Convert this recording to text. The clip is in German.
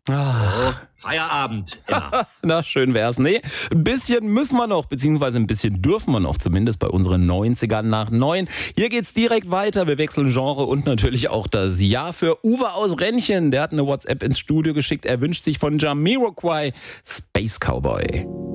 So, Feierabend, immer. Na, schön wär's. Nee, ein bisschen müssen wir noch, beziehungsweise ein bisschen dürfen wir noch, zumindest bei unseren 90ern nach 9. Hier geht's direkt weiter. Wir wechseln Genre und natürlich auch das Jahr für Uwe aus Rennchen. Der hat eine WhatsApp ins Studio geschickt. Er wünscht sich von Jamiroquai Space Cowboy.